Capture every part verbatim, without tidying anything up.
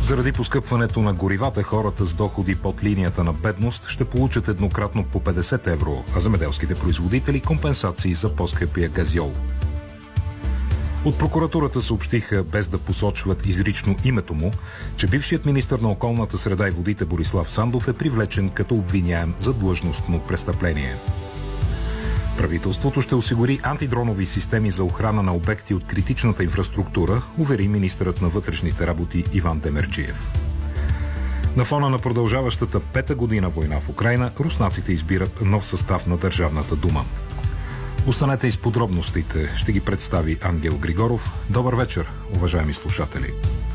Заради поскъпването на горивата, хората с доходи под линията на бедност ще получат еднократно по петдесет евро, а земеделските производители компенсации за по-скъпия газьол. От прокуратурата съобщиха, без да посочват изрично името му, че бившият министър на околната среда и водите Борислав Сандов е привлечен като обвиняем за длъжностно престъпление. Правителството ще осигури антидронови системи за охрана на обекти от критичната инфраструктура, увери министърът на вътрешните работи Иван Демерджиев. На фона на продължаващата пета година война в Украйна, руснаците избират нов състав на Държавната дума. Останете и с подробностите. Ще ги представи Ангел Григоров. Добър вечер, уважаеми слушатели.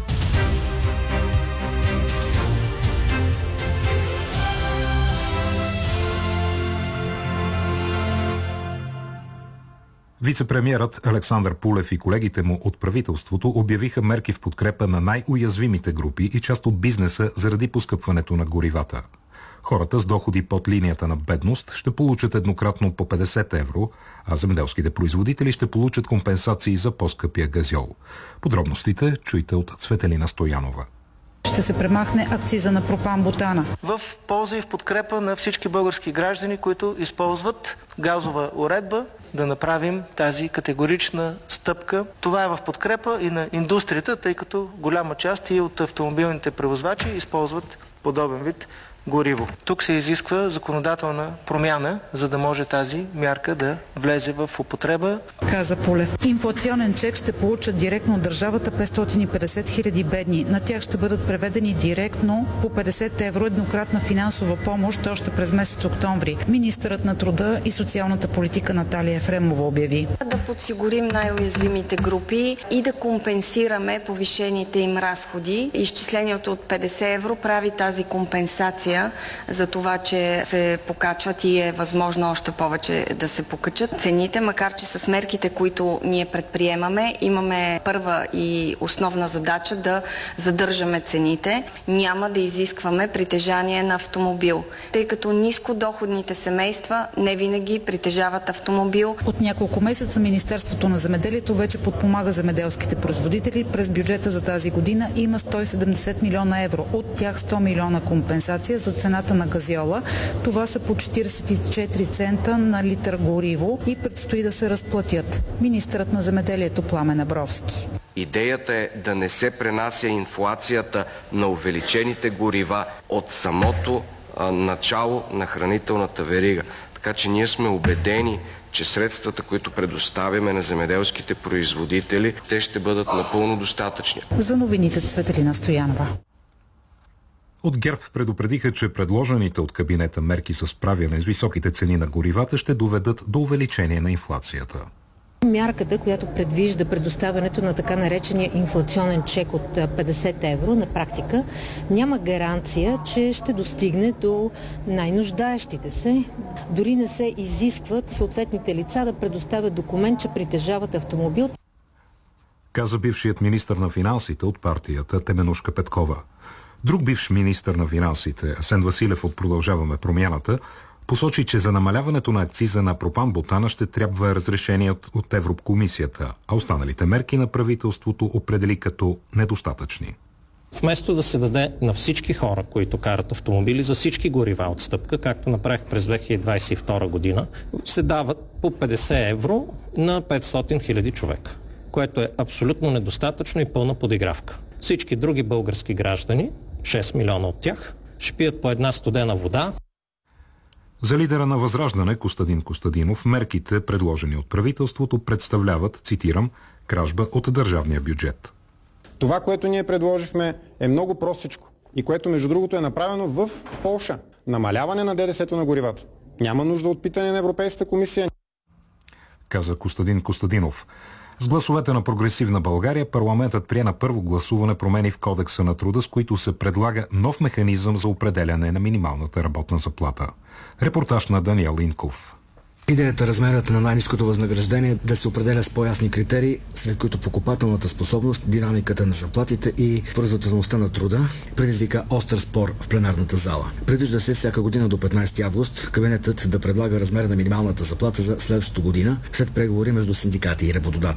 Вицепремиерът Александър Пулев и колегите му от правителството обявиха мерки в подкрепа на най-уязвимите групи и част от бизнеса заради поскъпването на горивата. Хората с доходи под линията на бедност ще получат еднократно по петдесет евро, а земеделските производители ще получат компенсации за по-скъпия газьол. Подробностите чуйте от Цветелина Стоянова. Ще се премахне акциза на пропан-бутана. В полза и в подкрепа на всички български граждани, които използват газова уредба, да направим тази категорична стъпка. Това е в подкрепа и на индустрията, тъй като голяма част и от автомобилните превозвачи използват подобен вид гориво. Тук се изисква законодателна промяна, за да може тази мярка да влезе в употреба. Каза Пулев. Инфлационен чек ще получат директно от държавата петстотин и петдесет хиляди бедни. На тях ще бъдат преведени директно по петдесет евро еднократна финансова помощ още през месец октомври. Министърът на труда и социалната политика Наталия Ефремова обяви. Да подсигурим най-уязвимите групи и да компенсираме повишените им разходи. Изчислението от петдесет евро прави тази компенсация за това, че се покачват и е възможно още повече да се покачат цените, макар че с мерките, които ние предприемаме, имаме първа и основна задача да задържаме цените. Няма да изискваме притежание на автомобил, тъй като нискодоходните семейства не винаги притежават автомобил. От няколко месеца Министерството на земеделието вече подпомага земеделските производители. През бюджета за тази година има сто и седемдесет милиона евро. От тях сто милиона компенсация за цената на газьола. Това са по четиридесет и четири цента на литър гориво и предстои да се разплатят. Министърът на земеделието Пламен Абровски. Идеята е да не се пренася инфлацията на увеличените горива от самото а, начало на хранителната верига. Така че ние сме убедени, че средствата, които предоставяме на земеделските производители, те ще бъдат напълно достатъчни. За новините Цветелина Стоянова. От ГЕРБ предупредиха, че предложените от кабинета мерки за справяне с високите цени на горивата ще доведат до увеличение на инфлацията. Мярката, която предвижда предоставянето на така наречения инфлационен чек от петдесет евро, на практика няма гаранция, че ще достигне до най-нуждаещите се. Дори не се изискват съответните лица да предоставят документ, че притежават автомобил. Каза бившият министър на финансите от партията Теменушка Петкова. Друг бивш министър на финансите, Асен Василев от Продължаваме промяната, посочи, че за намаляването на акциза на пропан-бутана ще трябва разрешение от, от Европкомисията, а останалите мерки на правителството определи като недостатъчни. Вместо да се даде на всички хора, които карат автомобили, за всички горива отстъпка, както направих през две хиляди двадесет и втора година, се дават по петдесет евро на петстотин хиляди човека, което е абсолютно недостатъчно и пълна подигравка. Всички други български граждани, шест милиона от тях, ще пият по една студена вода. За лидера на Възраждане Костадин Костадинов, мерките, предложени от правителството, представляват, цитирам, кражба от държавния бюджет. Това, което ние предложихме, е много простичко и което, между другото, е направено в Полша. Намаляване на ДДС-то на горивата. Няма нужда от питане на Европейската комисия. Каза Костадин Костадинов. С гласовете на Прогресивна България парламентът прие на първо гласуване промени в Кодекса на труда, с които се предлага нов механизъм за определяне на минималната работна заплата. Репортаж на Даниел Инков. Идеята размерът на най-ниското възнаграждение да се определя с по-ясни критерии, сред които покупателната способност, динамиката на заплатите и производителността на труда, предизвика остър спор в пленарната зала. Предвижда се всяка година до петнадесети август кабинетът да предлага размер на минималната заплата за следващата година, след преговори между синдикати и работодатели.